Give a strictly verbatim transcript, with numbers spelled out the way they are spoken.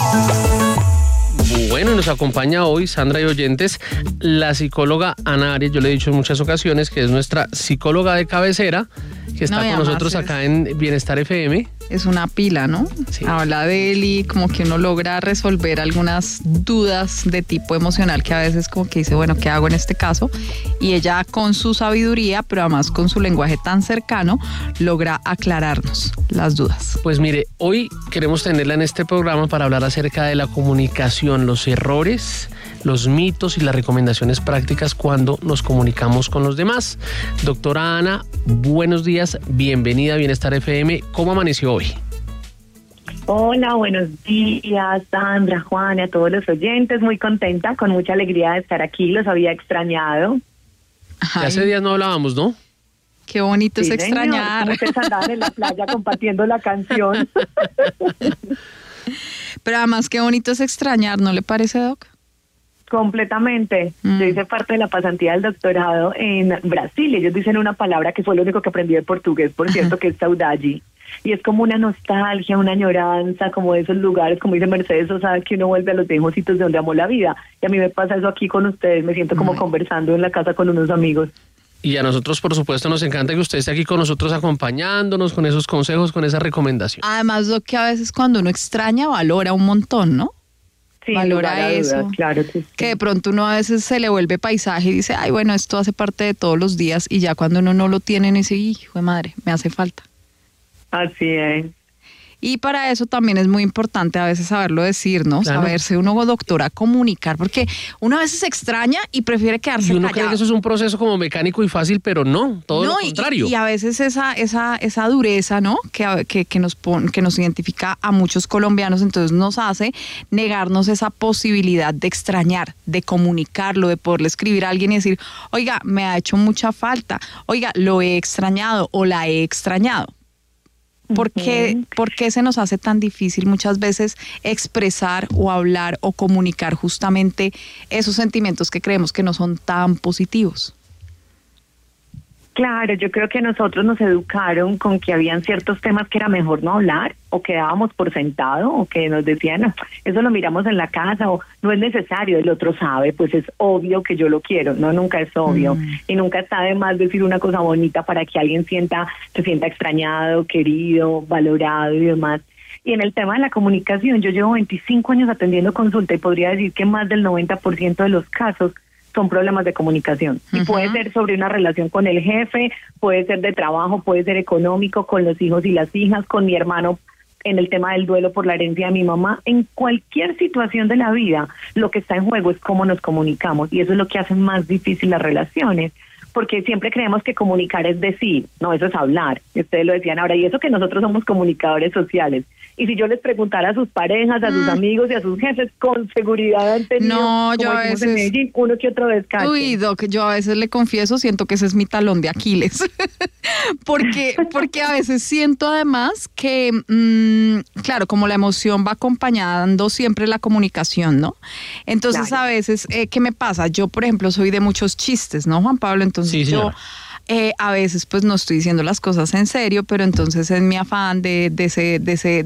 Bueno, nos acompaña hoy, Sandra y oyentes, la psicóloga Ana Arias. Yo le he dicho en muchas ocasiones que es nuestra psicóloga de cabecera, que está no, con nosotros es, acá en Bienestar F M. Es una pila, ¿no? Sí. Habla de él y como que uno logra resolver algunas dudas de tipo emocional que a veces como que dice, bueno, ¿qué hago en este caso? Y ella con su sabiduría, pero además con su lenguaje tan cercano, logra aclararnos las dudas. Pues mire, hoy queremos tenerla en este programa para hablar acerca de la comunicación, los errores, los mitos y las recomendaciones prácticas cuando nos comunicamos con los demás. Doctora Ana, buenos días, bienvenida a Bienestar F M. ¿Cómo amaneció hoy? Hola, buenos días, Sandra, Juan y a todos los oyentes. Muy contenta, con mucha alegría de estar aquí, los había extrañado. Ya hace días no hablábamos, ¿no? Qué bonito sí, es extrañar. Señor, ustedes andaban en la playa compartiendo la canción. Pero además qué bonito es extrañar, ¿no le parece, Doc? Completamente. Mm. Yo hice parte de la pasantía del doctorado en Brasil. Ellos dicen una palabra que fue lo único que aprendí de portugués, por cierto, que es saudade. Y es como una nostalgia, una añoranza, como de esos lugares, como dice Mercedes Sosa, que uno vuelve a los viejos sitios de donde amó la vida. Y a mí me pasa eso aquí con ustedes, me siento como mm. conversando en la casa con unos amigos. Y a nosotros, por supuesto, nos encanta que usted esté aquí con nosotros acompañándonos con esos consejos, con esas recomendaciones. Además, lo que a veces cuando uno extraña valora un montón, ¿no? Sí, valora eso, dudas, claro que, sí. que de pronto uno a veces se le vuelve paisaje y dice, ay, bueno, esto hace parte de todos los días, y ya cuando uno no lo tiene, en ese hijo de madre, me hace falta. Así es. Y para eso también es muy importante a veces saberlo decir, ¿no? Claro. Saberse uno, doctora, comunicar, porque uno a veces se extraña y prefiere quedarse y uno callado. Cree que eso es un proceso como mecánico y fácil, pero no, todo no, lo contrario. Y, y a veces esa esa esa dureza, ¿no? Que, que, que, nos pon, que nos identifica a muchos colombianos, entonces nos hace negarnos esa posibilidad de extrañar, de comunicarlo, de poderle escribir a alguien y decir, oiga, me ha hecho mucha falta, oiga, lo he extrañado o la he extrañado. ¿Por qué, uh-huh. ¿Por qué se nos hace tan difícil muchas veces expresar o hablar o comunicar justamente esos sentimientos que creemos que no son tan positivos? Claro, yo creo que nosotros nos educaron con que habían ciertos temas que era mejor no hablar, o que dábamos por sentado, o que nos decían, no, eso lo miramos en la casa, o no es necesario, el otro sabe, pues es obvio que yo lo quiero. No, nunca es obvio, mm. y nunca está de más decir una cosa bonita para que alguien sienta, se sienta extrañado, querido, valorado y demás. Y en el tema de la comunicación, yo llevo veinticinco años atendiendo consulta y podría decir que más del noventa por ciento de los casos son problemas de comunicación. Uh-huh. Y puede ser sobre una relación con el jefe, puede ser de trabajo, puede ser económico, con los hijos y las hijas, con mi hermano en el tema del duelo por la herencia de mi mamá. En cualquier situación de la vida, lo que está en juego es cómo nos comunicamos, y eso es lo que hace más difícil las relaciones, porque siempre creemos que comunicar es decir, no, eso es hablar. Y ustedes lo decían ahora, y eso que nosotros somos comunicadores sociales. Y si yo les preguntara a sus parejas, a sus mm. amigos y a sus jefes, con seguridad han tenido, no, yo como a veces, en Medellín, uno que otro descache. Uy, Doc, yo a veces le confieso, siento que ese es mi talón de Aquiles. porque, porque a veces siento además que, mmm, claro, como la emoción va acompañando siempre la comunicación, ¿no? Entonces claro. a veces, eh, ¿qué me pasa? Yo, por ejemplo, soy de muchos chistes, ¿no, Juan Pablo? Entonces sí, yo... Eh, a veces pues no estoy diciendo las cosas en serio, pero entonces en mi afán de, de, ese, de, ese,